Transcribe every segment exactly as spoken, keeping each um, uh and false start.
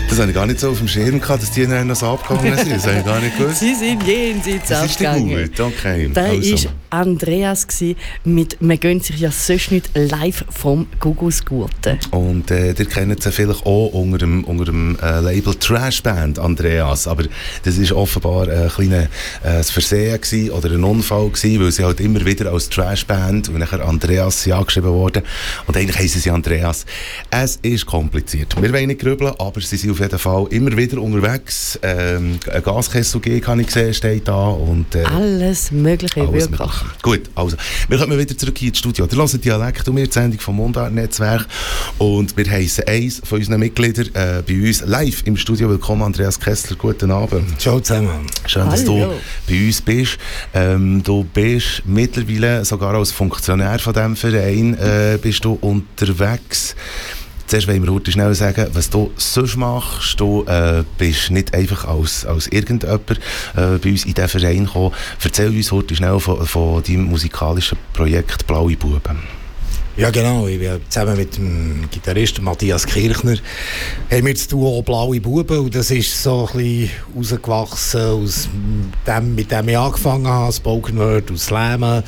Das habe ich gar nicht so auf dem Schirm gehabt, dass die noch so abgegangen sind. Das habe ich gar nicht gewusst. Sie sind jenseits abgegangen. Das ist gut, okay. Da war also. Andreas mit «Man gönnt sich ja sonst nicht» live vom Gugus Gurten. Und äh, ihr kennt sie vielleicht auch unter dem, unter dem äh, Label Trash Band, Andreas. Aber das war offenbar ein kleines äh, Versehen gewesen, oder ein Unfall gewesen, weil sie halt immer wieder als Trash Band und nachher Andreas sie angeschrieben worden. Und eigentlich heissen sie Andreas. Es ist kompliziert. Wir wollen nicht grübeln, aber sie sind auf jeden Fall immer wieder unterwegs. Ähm, ein Gaskessel G, kann ich sehen, steht da. Und, äh, alles Mögliche, alles wirklich. Mögliche. Gut, also, wir kommen wieder zurück hier ins Studio. Ihr hört Dialekt und wir die Sendung vom Mundart-Netzwerk. Und wir heissen eins von unseren Mitgliedern äh, bei uns live im Studio. Willkommen, Andreas Kessler. Guten Abend. Ciao zusammen. Schön, dass Hallo. du bei uns bist. Ähm, du bist mittlerweile sogar als Funktionär von diesem Verein äh, bist du unterwegs. Zuerst wollen wir heute schnell sagen, was du sonst machst. Du äh, bist nicht einfach als, als irgendjemand äh, bei uns in diesen Verein gekommen. Erzähl uns heute schnell von, von deinem musikalischen Projekt «Blaue Buben». Ja genau, ich bin zusammen mit dem Gitarristen Matthias Kirchner haben wir das Duo «Blaue Buben» und das ist so ein bisschen rausgewachsen aus dem, mit dem ich angefangen habe, Spoken Word und Slammen.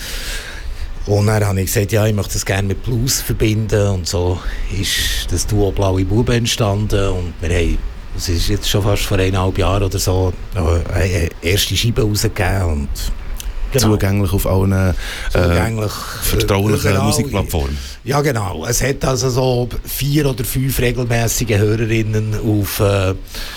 Und dann habe ich gesagt, ja, ich möchte das gerne mit Blues verbinden und so ist das Duo «Blaue Buben» entstanden und wir haben, es ist jetzt schon fast vor eineinhalb Jahren oder so, eine erste Scheibe rausgegeben und genau. Zugänglich auf allen äh, Zugänglich, vertraulichen überall. Musikplattformen. Ja genau, es hat also so vier oder fünf regelmäßige Hörerinnen auf äh,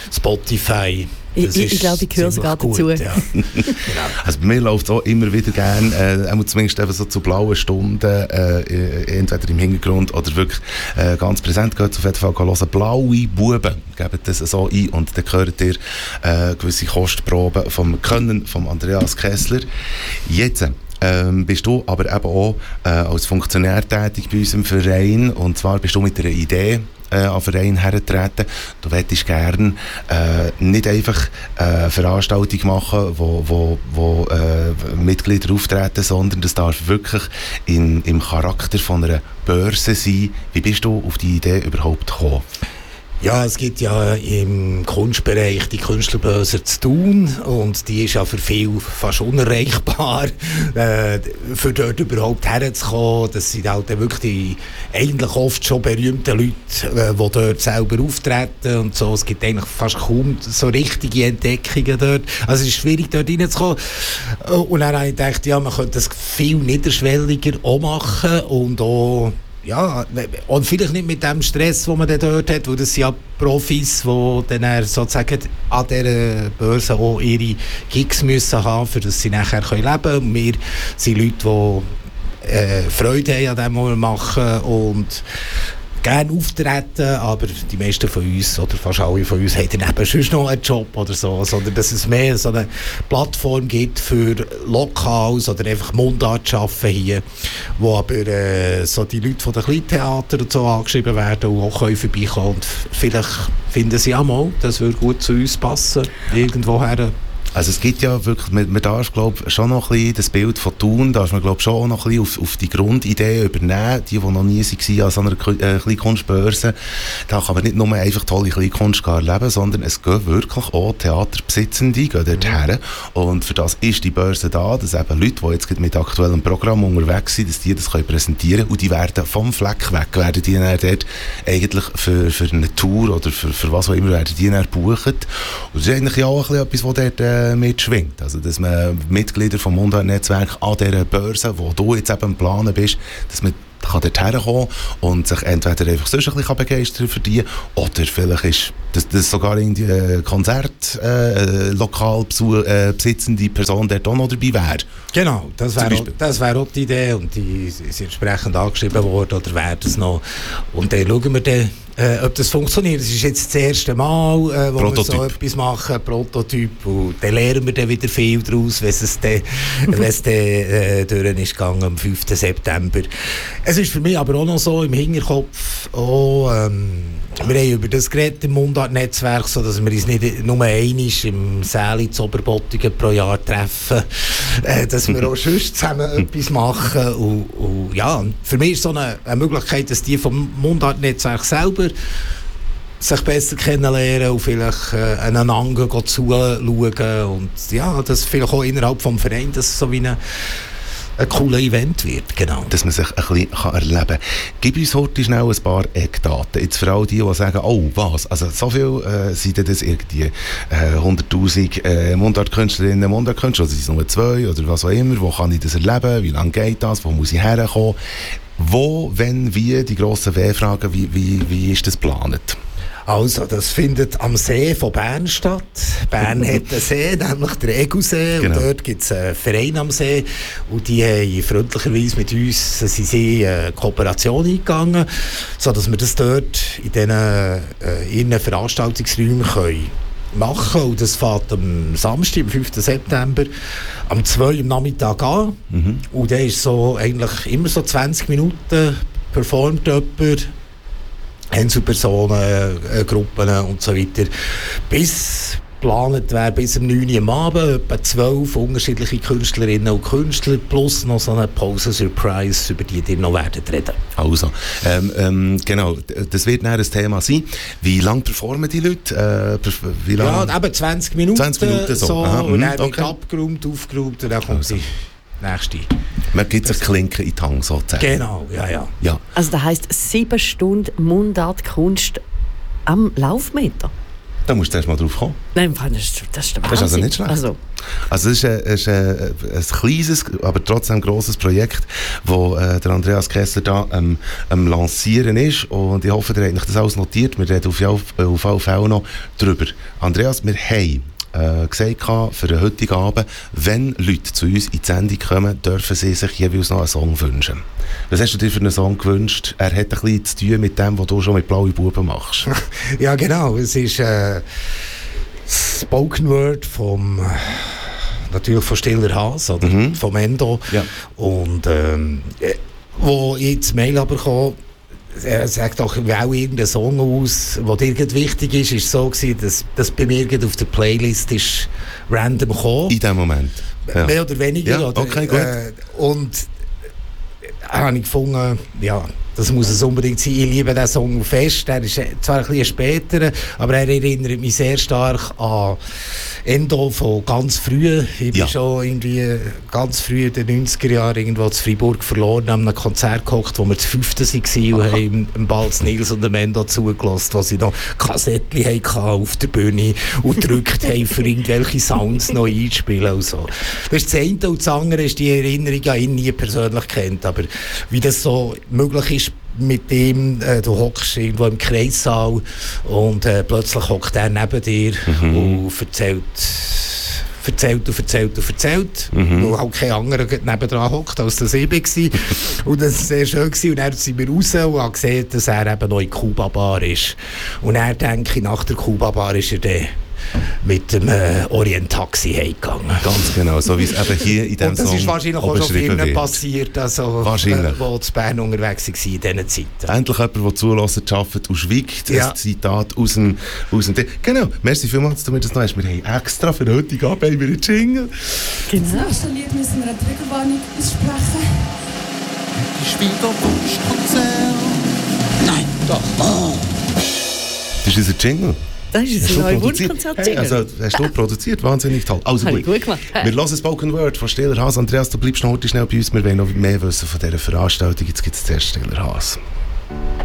Spotify. Ich, ich, ich glaube, ich höre sogar dazu. Gut, ja. Genau. Also bei mir läuft es auch immer wieder gerne, äh, zumindest eben so zu blauen Stunden, äh, entweder im Hintergrund oder wirklich äh, ganz präsent, geht auf jeden Fall hören. «Blaue Buben», gebt das so ein und dann hört ihr äh, gewisse Kostproben vom Können von Andreas Kessler. Jetzt Ähm, bist du aber eben auch äh, als Funktionär tätig bei unserem Verein, und zwar bist du mit einer Idee äh, an den Verein hergetreten. Du möchtest gerne äh, nicht einfach äh, eine Veranstaltung machen, wo, wo, wo äh, Mitglieder auftreten, sondern das darf wirklich in, im Charakter von einer Börse sein. Wie bist du auf die Idee überhaupt gekommen? Ja, es gibt ja im Kunstbereich die Künstlerbörse zu Thun und die ist ja für viele fast unerreichbar, äh, für dort überhaupt herzukommen. Das sind halt wirklich die eigentlich oft schon berühmten Leute, äh, die dort selber auftreten und so. Es gibt eigentlich fast kaum so richtige Entdeckungen dort. Also es ist schwierig, dort reinzukommen. Und dann habe ich gedacht, ja, man könnte das viel niederschwelliger auch machen und auch ja, und vielleicht nicht mit dem Stress, den man dann dort hat, weil das sind ja Profis, die dann sozusagen an dieser Börse auch ihre Gigs müssen haben, für dass sie nachher leben können. Und wir sind Leute, die äh, Freude haben an dem, was wir machen und gerne auftreten, aber die meisten von uns oder fast alle von uns haben dann eben sonst noch einen Job oder so, sondern dass es mehr so eine Plattform gibt für Lokals oder einfach Mundart schaffen hier, wo aber äh, so die Leute von den Kleintheater und so angeschrieben werden und auch können vorbeikommen und vielleicht finden sie auch mal, das würde gut zu uns passen, irgendwoher. Also es gibt ja wirklich, man, man darf glaube schon noch ein bisschen das Bild von Thun, darf man glaube schon auch noch ein bisschen auf, auf die Grundidee übernehmen, die, die noch nie waren an so einer äh, Kleinkunstbörse. Da kann man nicht nur einfach tolle Kleinkunst erleben, sondern es gehen wirklich auch Theaterbesitzende gehen dort her. Und für das ist die Börse da, dass eben Leute, die jetzt mit aktuellem Programm unterwegs sind, dass die das können präsentieren können und die werden vom Fleck weg, werden die dann dort eigentlich für, für eine Tour oder für, für was auch immer werden die dann buchen. Und das ist eigentlich auch ein bisschen etwas, was dort äh, mitschwingt. Also, dass man Mitglieder vom Mundart-Netzwerk an dieser Börse, wo du jetzt eben am Planen bist, dass man kann dort herkommen und sich entweder einfach sonst ein bisschen begeistern für die, oder vielleicht ist das, das sogar in die äh, Konzert äh, lokal besuch, äh, besitzende Person dort auch noch dabei wäre. Genau, das wäre auch, das wär auch die Idee und die ist entsprechend angeschrieben worden oder wäre das noch. Und dann schauen wir dann, Äh, ob das funktioniert. Das ist jetzt das erste Mal, äh, wo Prototyp. wir so etwas machen, Prototyp. Und dann lernen wir dann wieder viel daraus, wenn es dann, wenn es dann äh, durch ist gegangen am fünften September. Es ist für mich aber auch noch so im Hinterkopf, oh, ähm, wir haben über das geredet im Mundart-Netzwerk, so dass wir uns nicht nur einmal im Säli zu Oberbottigen pro Jahr treffen, äh, dass wir auch sonst zusammen etwas machen. Und, und ja, für mich ist so eine, eine Möglichkeit, dass die vom Mundart-Netzwerk selber sich besser kennenlernen und vielleicht äh, einander zuschauen und ja, das vielleicht auch innerhalb des Vereins, dass so wie eine ein cooles Event wird, genau. Dass man sich ein bisschen erleben kann. Gib uns heute schnell ein paar Eckdaten. Jetzt für all die, die sagen, oh, was, also so viel äh, sind das irgendwie äh, hunderttausend äh, Mundartkünstlerinnen, Mundartkünstler, oder sind es nur zwei oder was auch immer, wo kann ich das erleben, wie lange geht das, wo muss ich herkommen, wo, wenn, wie, die grossen W-Fragen, wie, wie, wie ist das geplant? Also, das findet am See von Bern statt. Bern hat einen See, nämlich der Egusee. Genau. Und dort gibt es einen Verein am See. Und die haben freundlicherweise mit uns sind sie eine Kooperation eingegangen, sodass wir das dort in diesen äh, ihren Veranstaltungsräumen können machen. Und das fährt am Samstag, am fünften September, am zwei Uhr am Nachmittag an. Mhm. Und der ist so eigentlich immer so zwanzig Minuten performt jemand. Einzelpersonen, äh, Gruppen und so weiter. Bis geplant wäre bis um neun Uhr am Abend etwa zwölf unterschiedliche Künstlerinnen und Künstler plus noch so eine Pause-Surprise, über die ihr noch werden reden. Also, ähm, ähm, genau, das wird dann ein Thema sein. Wie lange performen die Leute? Äh, wie lang? Ja, eben zwanzig Minuten. zwanzig Minuten so. so Aha, und dann okay. wird abgeräumt, aufgeräumt und dann kommt also. die nächste. Man gibt eine Klinke in die Hand sozusagen. Genau, ja, ja. ja. Also das heisst sieben Stunden Mundartkunst am Laufmeter? Da musst du erst mal drauf kommen. Nein, das ist, das ist der Wahnsinn. Das ist also nicht schlecht. Also, also es ist, ein, ist ein, ein kleines, aber trotzdem grosses Projekt, wo äh, der Andreas Kessler da ähm, am Lancieren ist. Und ich hoffe, ihr habt das alles notiert. Wir reden auf, auf alle Fälle noch drüber. Andreas, wir haben äh, gesagt für den heutigen Abend, wenn Leute zu uns in die Sendung kommen, dürfen sie sich jeweils noch einen Song wünschen. Was hast du dir für einen Song gewünscht? Er hat ein bisschen zu tun mit dem, was du schon mit Blaue Buben machst. Ja, genau. Es ist äh, Spoken Word vom natürlich von Stiller Haas oder mhm. vom Endo. Ja. Und ähm, wo ich das Mail aber kam, er sagt auch, wähle irgendeinen Song aus, der dir wichtig ist, ist so gewesen, dass das bei mir auf der Playlist ist random gekommen. In dem Moment? Ja. Mehr oder weniger. Ja, oder, okay, gut. Äh, und habe ich gefunden, ja, das muss es unbedingt sein. Ich liebe diesen Song fest. Er ist zwar ein bisschen später, aber er erinnert mich sehr stark an Endo von ganz früh. Ich bin ja. schon irgendwie ganz früh in den neunziger Jahren irgendwo zu Freiburg verloren, an einem Konzert gehockt, wo wir zu fünften waren und haben im Balz Nils und dem Endo zugelassen, wo sie noch Kassettchen hatten auf der Bühne und gedrückt haben, für irgendwelche Sounds noch einzuspielen. Und so. Das ist das eine, und das andere ist die Erinnerung an ihn nie persönlich kennt, aber wie das so möglich ist, mit dem, äh, du hockst irgendwo im Kreissaal und äh, plötzlich hockt er neben dir mhm. und erzählt, erzählt und erzählt und erzählt, mhm. wo halt kein anderer nebendran hockt, als das ich war. Und das war sehr schön gewesen. Und dann sind wir raus und haben gesehen, dass er eben noch in Kuba Bar ist. Und er denke ich, nach der Kuba Bar ist er dann mit dem äh, Orient-Taxi heimgegangen. Ganz genau, so wie es eben hier in diesem Song Und das Song ist wahrscheinlich auch schon vielen wird. passiert, also, wahrscheinlich. Äh, wo zu Bern unterwegs waren in diesen Zeiten. Endlich jemand, der zulässt, arbeitet und schweigt. Ja. Ein Zitat aus dem, aus dem... Genau, merci vielmals, dass du mir das noch hast. Wir haben extra für heute Abend einen Jingle. Genau. Das nächste Lied müssen wir eine Triggerwarnung aussprechen. Ich spiele doch Wunschkonzert. Nein, doch. Oh. Das ist unser Jingle. Das ist ein neues Wunschkonzert-Jingle. Hey, also, hast du produziert? Wahnsinnig toll. Also gut. gut gemacht. Hey. Wir hören Spoken Word von Stiller Haas. Andreas, du bleibst noch heute schnell bei uns. Wir wollen noch mehr wissen von dieser Veranstaltung. Jetzt gibt es zuerst Stiller Haas.